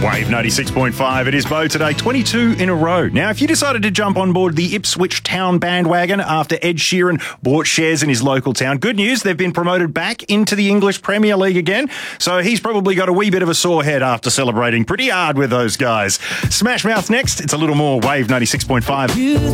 Wave 96.5. It is Bo today, 22 in a row. Now, if you decided to jump on board the Ipswich Town bandwagon after Ed Sheeran bought shares in his local town, good news, they've been promoted back into the English Premier League again. So he's probably got a wee bit of a sore head after celebrating pretty hard with those guys. Smash Mouth next. It's a little more Wave 96.5.